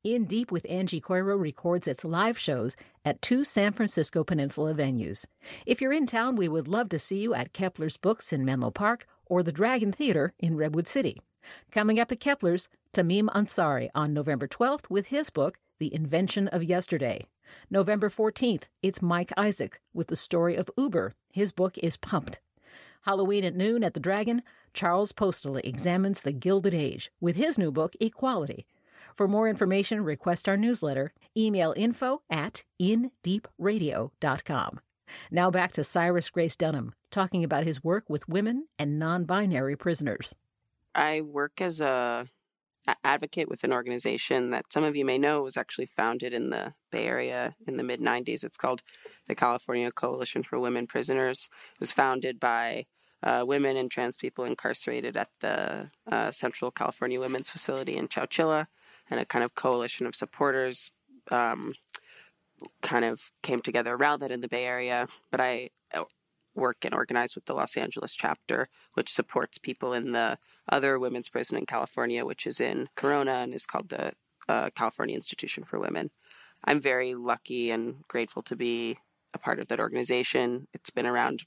In Deep with Angie Coiro records its live shows at 2 San Francisco Peninsula venues. If you're in town, we would love to see you at Kepler's Books in Menlo Park or the Dragon Theater in Redwood City. Coming up at Kepler's, Tamim Ansari on November 12th with his book, The Invention of Yesterday. November 14th, it's Mike Isaac with the story of Uber. His book is Pumped. Halloween at noon at the Dragon, Charles Postela examines the Gilded Age with his new book, Equality. For more information, request our newsletter. Email info@indeepradio.com. Now back to Cyrus Grace Dunham, talking about his work with women and non-binary prisoners. I work as a advocate with an organization that some of you may know was actually founded in the Bay Area in the mid-90s. It's called the California Coalition for Women Prisoners. It was founded by women and trans people incarcerated at the Central California Women's Facility in Chowchilla, and a kind of coalition of supporters kind of came together around that in the Bay Area. But I work and organize with the Los Angeles chapter, which supports people in the other women's prison in California, which is in Corona and is called the California Institution for Women. I'm very lucky and grateful to be a part of that organization. It's been around,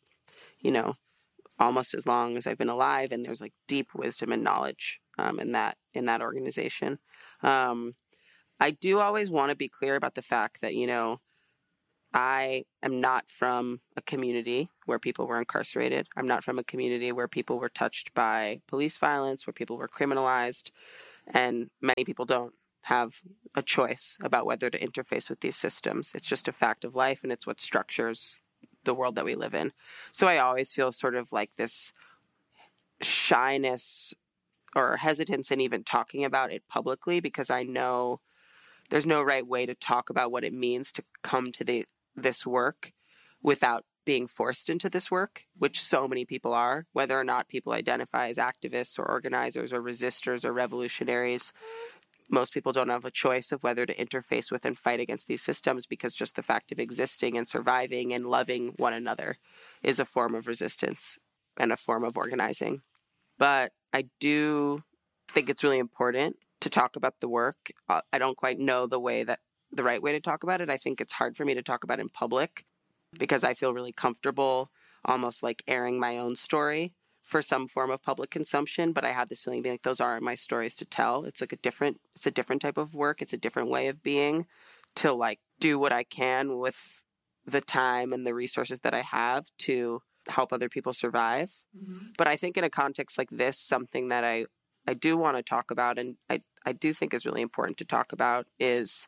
almost as long as I've been alive, and there's like deep wisdom and knowledge in that organization. I do always want to be clear about the fact that, I am not from a community where people were incarcerated. I'm not from a community where people were touched by police violence, where people were criminalized, and many people don't have a choice about whether to interface with these systems. It's just a fact of life, and it's what structures the world that we live in. So I always feel sort of like this shyness or hesitance in even talking about it publicly, because I know there's no right way to talk about what it means to come to this work without being forced into this work, which so many people are, whether or not people identify as activists or organizers or resistors or revolutionaries. Most people don't have a choice of whether to interface with and fight against these systems, because just the fact of existing and surviving and loving one another is a form of resistance and a form of organizing. But I do think it's really important to talk about the work. I don't quite know the right way to talk about it. I think it's hard for me to talk about in public because I feel really comfortable almost like airing my own story for some form of public consumption. But I have this feeling being like, those aren't my stories to tell. It's a different type of work. It's a different way of being, to like do what I can with the time and the resources that I have to help other people survive. Mm-hmm. But I think in a context like this, something that I do want to talk about, and I do think is really important to talk about, is,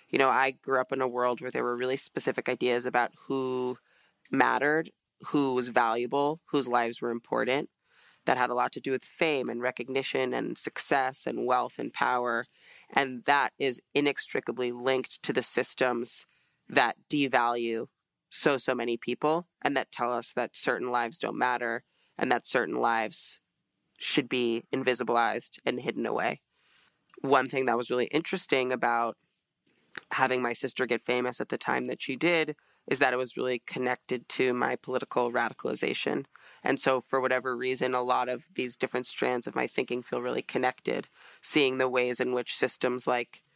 I grew up in a world where there were really specific ideas about who mattered, who was valuable, whose lives were important, that had a lot to do with fame and recognition and success and wealth and power. And that is inextricably linked to the systems that devalue so many people, and that tell us that certain lives don't matter and that certain lives should be invisibilized and hidden away. One thing that was really interesting about having my sister get famous at the time that she did is that it was really connected to my political radicalization. And so for whatever reason, a lot of these different strands of my thinking feel really connected, seeing the ways in which systems like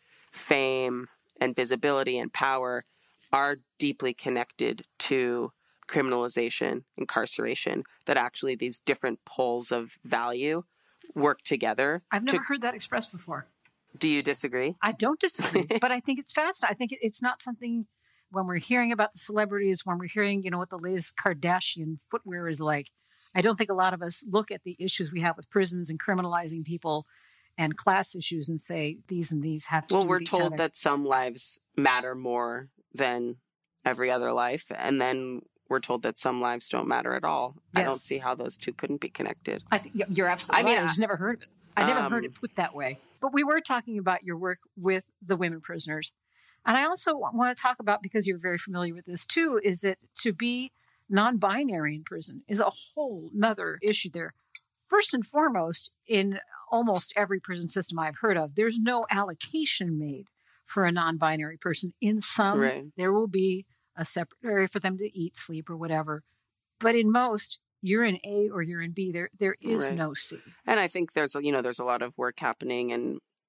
fame and visibility and power are deeply connected to criminalization, incarceration, that actually these different poles of value work together. I've never heard that expressed before. Do you disagree? I don't disagree, but I think it's fascinating. I think it's not something, when we're hearing about the celebrities, when we're hearing, what the latest Kardashian footwear is like, I don't think a lot of us look at the issues we have with prisons and criminalizing people and class issues and say these and these have to do with each other. Well, we're told that some lives matter more than every other life, and then we're told that some lives don't matter at all. Yes. I don't see how those two couldn't be connected. I think you're absolutely right. I just never heard of it. I never heard it put that way. But we were talking about your work with the women prisoners. And I also want to talk about, because you're very familiar with this too, is that to be non-binary in prison is a whole nother issue there. First and foremost, in almost every prison system I've heard of, there's no allocation made for a non-binary person. In some, right, there will be a separate area for them to eat, sleep, or whatever. But in most, you're in A or you're in B. There is right. no C. And I think there's a lot of work happening in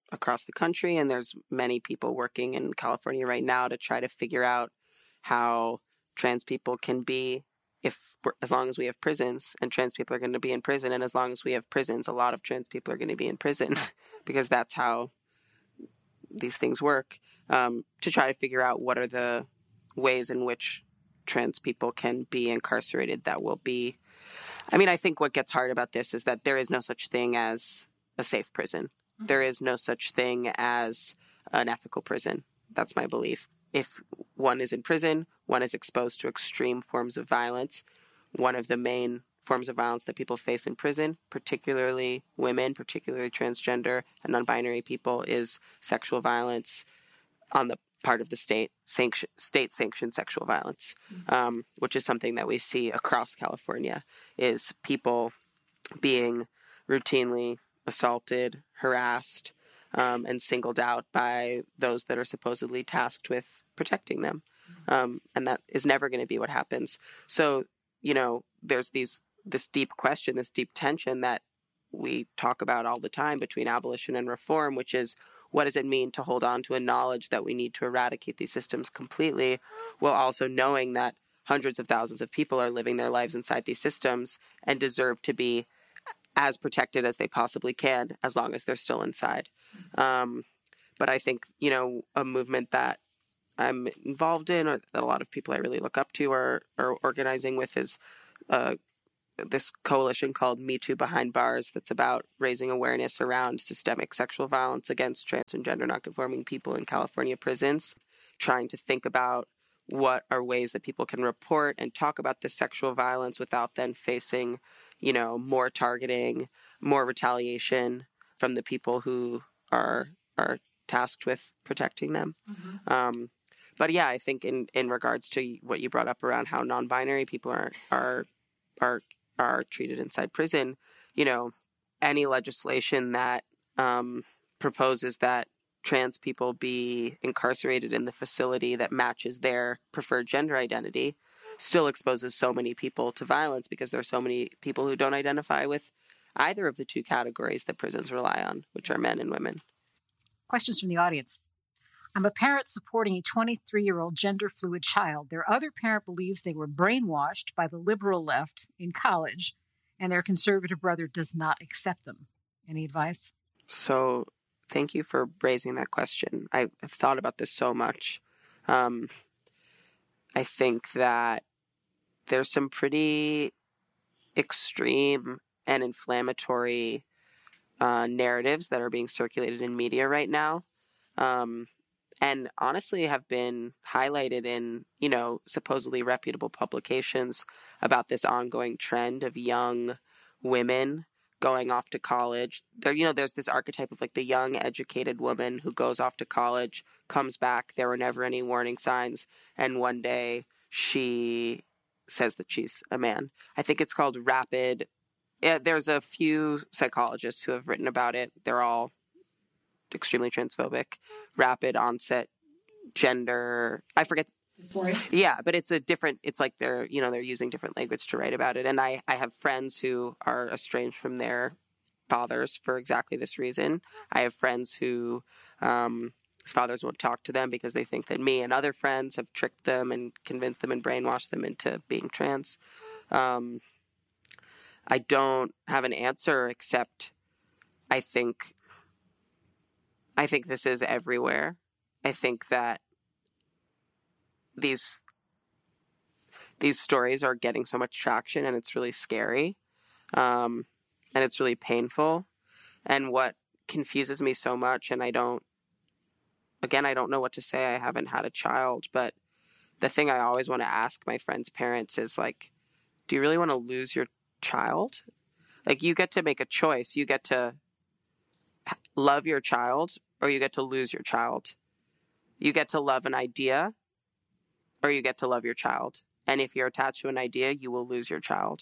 across the country, and there's many people working in California right now to try to figure out how trans people can be, as long as we have prisons, and trans people are going to be in prison, and as long as we have prisons, a lot of trans people are going to be in prison because that's how these things work, to try to figure out what are the ways in which trans people can be incarcerated that will be. I mean, I think what gets hard about this is that there is no such thing as a safe prison. Mm-hmm. There is no such thing as an ethical prison. That's my belief. If one is in prison, one is exposed to extreme forms of violence. One of the main forms of violence that people face in prison, particularly women, particularly transgender and non-binary people, is sexual violence on the part of the state-sanctioned sexual violence, which is something that we see across California, is people being routinely assaulted, harassed, and singled out by those that are supposedly tasked with protecting them. And that is never going to be what happens. So, there's this deep question, this deep tension that we talk about all the time between abolition and reform, which is, what does it mean to hold on to a knowledge that we need to eradicate these systems completely, while also knowing that hundreds of thousands of people are living their lives inside these systems and deserve to be as protected as they possibly can, as long as they're still inside. But I think, a movement that I'm involved in, or that a lot of people I really look up to are organizing with, is this coalition called Me Too Behind Bars, that's about raising awareness around systemic sexual violence against trans and gender nonconforming people in California prisons, trying to think about what are ways that people can report and talk about this sexual violence without then facing, more targeting, more retaliation from the people who are tasked with protecting them. Mm-hmm. But yeah, I think in regards to what you brought up around how non-binary people are treated inside prison, any legislation that proposes that trans people be incarcerated in the facility that matches their preferred gender identity still exposes so many people to violence, because there are so many people who don't identify with either of the two categories that prisons rely on, which are men and women. Questions from the audience. I'm a parent supporting a 23-year-old gender-fluid child. Their other parent believes they were brainwashed by the liberal left in college, and their conservative brother does not accept them. Any advice? So, thank you for raising that question. I've thought about this so much. I think that there's some pretty extreme and inflammatory narratives that are being circulated in media right now. And honestly have been highlighted in, supposedly reputable publications about this ongoing trend of young women going off to college. There's this archetype of like the young educated woman who goes off to college, comes back, there were never any warning signs, and one day she says that she's a man. I think it's called rapid. There's a few psychologists who have written about it. They're all extremely transphobic. Rapid onset gender, I forget. Dysphoria. Yeah, but it's like they're using different language to write about it. And I have friends who are estranged from their fathers for exactly this reason. I have friends who his fathers won't talk to them because they think that me and other friends have tricked them and convinced them and brainwashed them into being trans. I don't have an answer, except I think this is everywhere. I think that these stories are getting so much traction, and it's really scary, and it's really painful. And what confuses me so much, and I don't know what to say. I haven't had a child, but the thing I always want to ask my friends' parents is like, do you really want to lose your child? Like, you get to make a choice. You get to love your child, or you get to lose your child. You get to love an idea, or you get to love your child. And if you're attached to an idea, you will lose your child.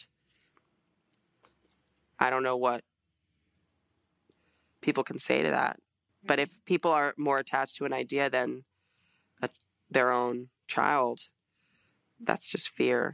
I don't know what people can say to that. But if people are more attached to an idea than their own child, that's just fear,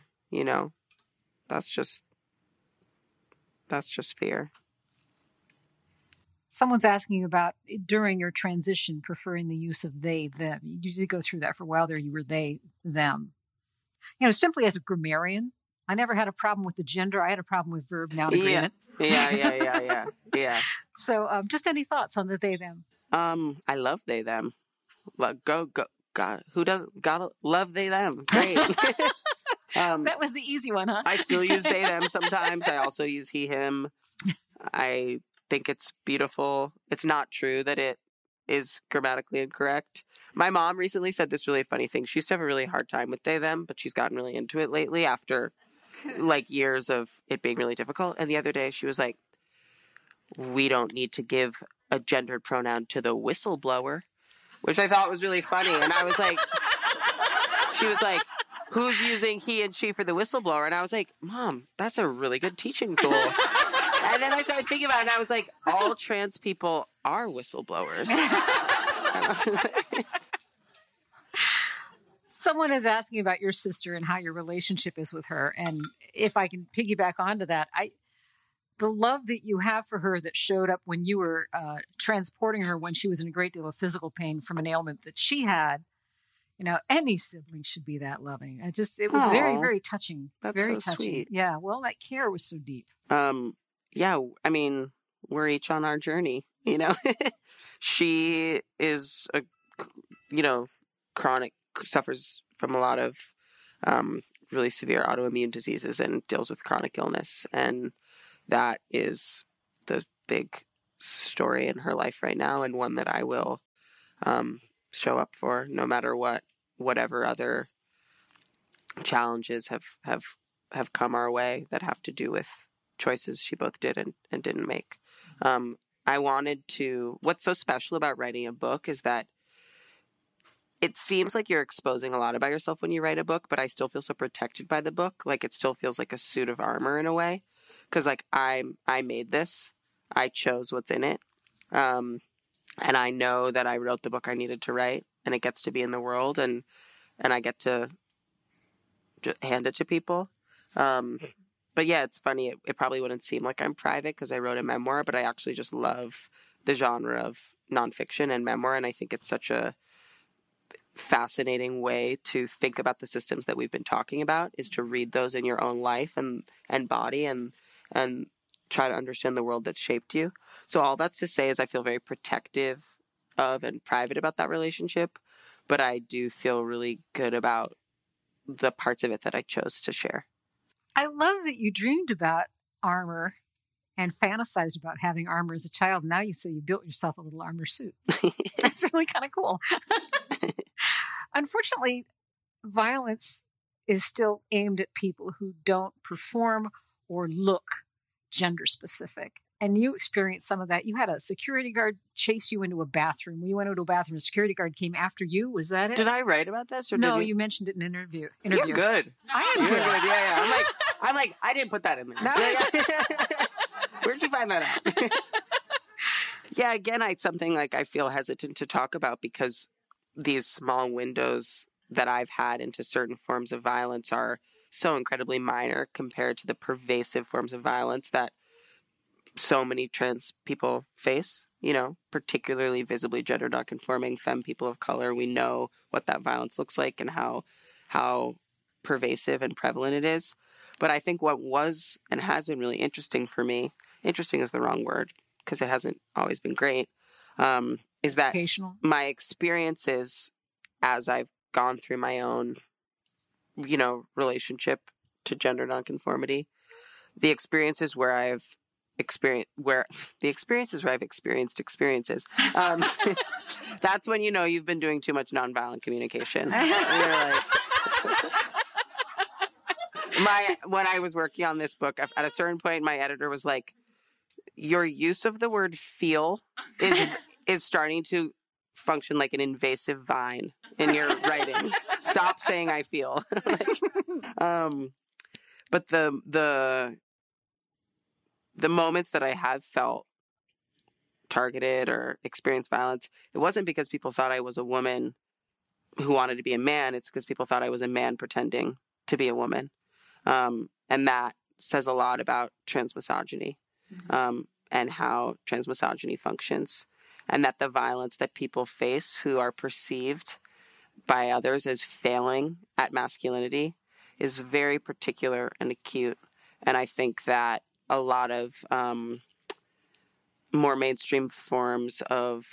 That's just fear. Someone's asking about during your transition, preferring the use of they, them. You did go through that for a while there. You were they, them. Simply as a grammarian, I never had a problem with the gender. I had a problem with verb noun agreement. Yeah. So just any thoughts on the they, them? I love they, them. Go. God, who doesn't? Gotta love they, them. Great. That was the easy one, huh? I still use they, them sometimes. I also use he, him. I think it's beautiful. It's not true that it is grammatically incorrect. My mom recently said this really funny thing. She used to have a really hard time with they, them, but she's gotten really into it lately after years of it being really difficult. And the other day she was like, we don't need to give a gendered pronoun to the whistleblower, which I thought was really funny. And I was like, she was like, who's using he and she for the whistleblower? And I was like, Mom, that's a really good teaching tool. And then I started thinking about it, and I was like, all trans people are whistleblowers. Someone is asking about your sister and how your relationship is with her. And if I can piggyback onto that, the love that you have for her that showed up when you were transporting her when she was in a great deal of physical pain from an ailment that she had, any sibling should be that loving. It was very, very touching. That's very so touching. sweet. Yeah. Well, that care was so deep. Yeah. I mean, we're each on our journey, She is suffers from a lot of really severe autoimmune diseases and deals with chronic illness. And that is the big story in her life right now, and one that I will show up for no matter whatever other challenges have come our way that have to do with choices she both did and didn't make. What's so special about writing a book is that it seems like you're exposing a lot about yourself when you write a book, but I still feel so protected by the book. Like, it still feels like a suit of armor in a way. Because, I made this. I chose what's in it. And I know that I wrote the book I needed to write, and it gets to be in the world, and I get to just hand it to people. But yeah, it's funny. It probably wouldn't seem like I'm private because I wrote a memoir, but I actually just love the genre of nonfiction and memoir, and I think it's such a fascinating way to think about the systems that we've been talking about, is to read those in your own life and body and try to understand the world that shaped you. So all that's to say is I feel very protective of and private about that relationship, but I do feel really good about the parts of it that I chose to share. I love that you dreamed about armor and fantasized about having armor as a child. Now you say you built yourself a little armor suit. That's really kind of cool. Unfortunately, violence is still aimed at people who don't perform or look gender specific. And you experienced some of that. You had a security guard chase you into a bathroom. When you went into a bathroom, a security guard came after you. Was that it? Did I write about this? Or no, you mentioned it in an interview. You're good. I am good. Yeah. I'm like, I didn't put that in there. No. Where'd you find that out? Yeah, again, it's something I feel hesitant to talk about because these small windows that I've had into certain forms of violence are so incredibly minor compared to the pervasive forms of violence that so many trans people face, particularly visibly gender nonconforming femme people of color. We know what that violence looks like and how pervasive and prevalent it is. But I think what was and has been really interesting for me, interesting is the wrong word because it hasn't always been great, is that my experiences as I've gone through my own, relationship to gender nonconformity, the experiences where I've experienced experiences. That's when you've been doing too much nonviolent communication. You're like, when I was working on this book, at a certain point, my editor was like, "Your use of the word feel is starting to function like an invasive vine in your writing. Stop saying I feel." But the moments that I have felt targeted or experienced violence, it wasn't because people thought I was a woman who wanted to be a man. It's because people thought I was a man pretending to be a woman. And that says a lot about trans misogyny. and how transmisogyny functions, and that the violence that people face who are perceived by others as failing at masculinity is very particular and acute. And I think that a lot of more mainstream forms of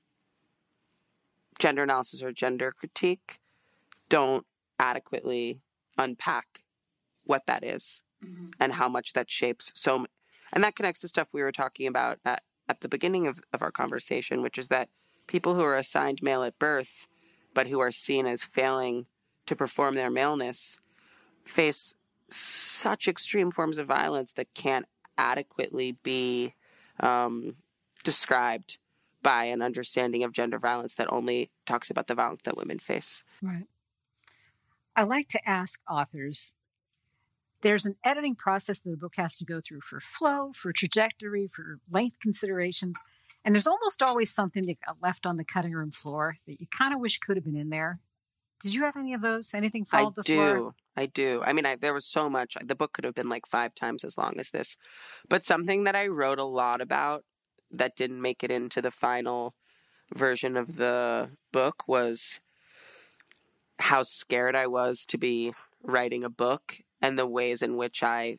gender analysis or gender critique don't adequately unpack what that is and how much that shapes and that connects to stuff we were talking about at the beginning of our conversation, which is that people who are assigned male at birth but who are seen as failing to perform their maleness face such extreme forms of violence that can't adequately be described by an understanding of gender violence that only talks about the violence that women face. Right. I like to ask authors, there's an editing process that the book has to go through for flow, for trajectory, for length considerations. And there's almost always something that got left on the cutting room floor that you kind of wish could have been in there. Did you have any of those? Anything fall to the floor? I do. I mean, there was so much. The book could have been like 5 times as long as this. But something that I wrote a lot about that didn't make it into the final version of the book was how scared I was to be writing a book and the ways in which I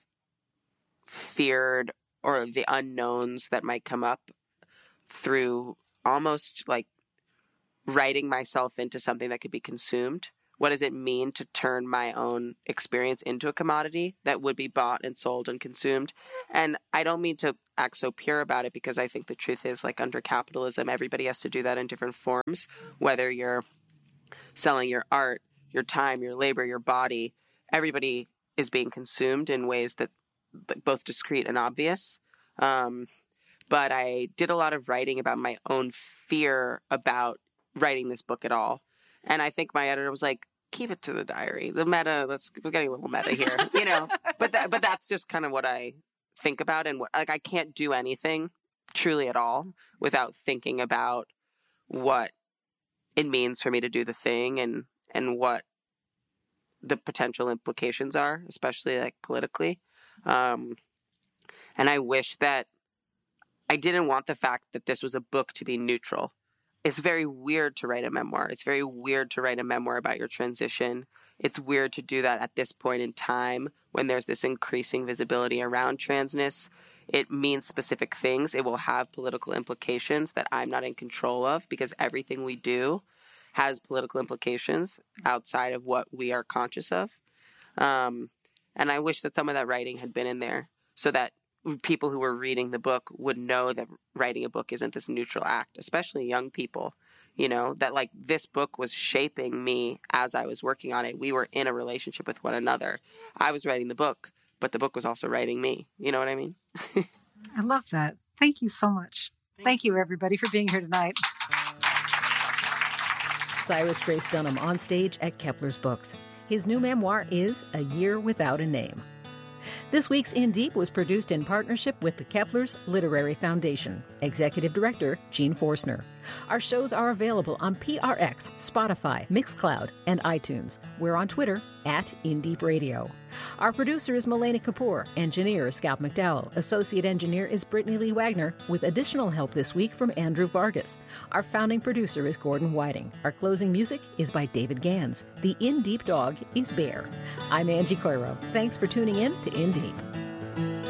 feared or the unknowns that might come up through almost like writing myself into something that could be consumed. What does it mean to turn my own experience into a commodity that would be bought and sold and consumed? And I don't mean to act so pure about it, because I think the truth is, like, under capitalism, everybody has to do that in different forms, whether you're selling your art, your time, your labor, your body. Everybody is being consumed in ways that both discrete and obvious. But I did a lot of writing about my own fear about writing this book at all. And I think my editor was like, keep it to the diary. The meta, we're getting a little meta here, you know, but that's just kind of what I think about. And I can't do anything truly at all without thinking about what it means for me to do the thing and what the potential implications are, especially like politically. And I wish that I didn't want the fact that this was a book to be neutral. It's very weird to write a memoir. It's very weird to write a memoir about your transition. It's weird to do that at this point in time when there's this increasing visibility around transness. It means specific things. It will have political implications that I'm not in control of, because everything we do has political implications outside of what we are conscious of. And I wish that some of that writing had been in there so that people who were reading the book would know that writing a book isn't this neutral act, especially young people, you know, that like this book was shaping me as I was working on it. We were in a relationship with one another. I was writing the book, but the book was also writing me. You know what I mean? I love that. Thank you so much. Thank you, everybody, for being here tonight. Cyrus Grace Dunham on stage at Kepler's Books. His new memoir is A Year Without a Name. This week's In Deep was produced in partnership with the Kepler's Literary Foundation. Executive Director, Gene Forstner. Our shows are available on PRX, Spotify, Mixcloud, and iTunes. We're on Twitter @InDeepRadio. Our producer is Malena Kapoor. Engineer is Scalp McDowell. Associate engineer is Brittany Lee Wagner, with additional help this week from Andrew Vargas. Our founding producer is Gordon Whiting. Our closing music is by David Gans. The In Deep dog is Bear. I'm Angie Coiro. Thanks for tuning in to In Deep.